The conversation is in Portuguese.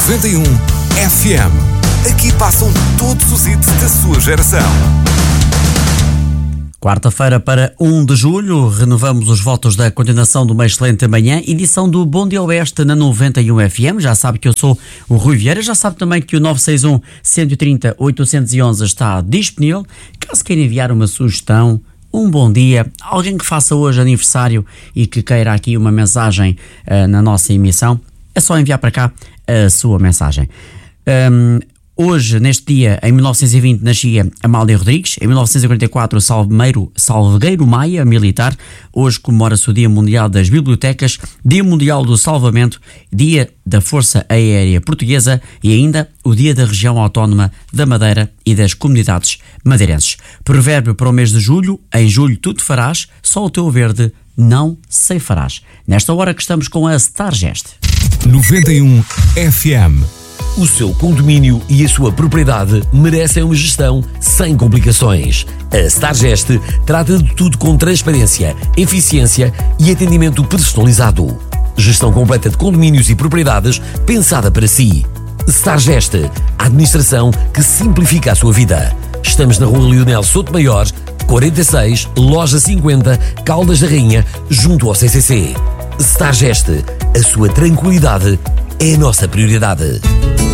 91 FM. Aqui passam todos os hits da sua geração. Quarta-feira para 1 de julho, renovamos os votos da continuação de uma excelente manhã, edição do Bom Dia Oeste na 91 FM. Já sabe que eu sou o Rui Vieira, já sabe também que o 961-130-811 está disponível. Caso queira enviar uma sugestão, um bom dia, alguém que faça hoje aniversário e que queira aqui uma mensagem na nossa emissão, é só enviar para cá a sua mensagem. Hoje, neste dia, em 1920, nascia Amália Rodrigues. Em 1944, Salgueiro Maia, militar. Hoje comemora-se o Dia Mundial das Bibliotecas, Dia Mundial do Salvamento, Dia da Força Aérea Portuguesa e ainda o Dia da Região Autónoma da Madeira e das Comunidades Madeirenses. Provérbio para o mês de julho: em julho tudo farás, só o teu verde não ceifarás. Nesta hora que estamos com a Stargest. 91 FM. O seu condomínio e a sua propriedade merecem uma gestão sem complicações. A Stargest trata de tudo com transparência, eficiência e atendimento personalizado. Gestão completa de condomínios e propriedades pensada para si. Stargest, a administração que simplifica a sua vida. Estamos na Rua Leonel Sotomayor, 46, Loja 50, Caldas da Rainha, junto ao CCC. Stargest, a sua tranquilidade é a nossa prioridade.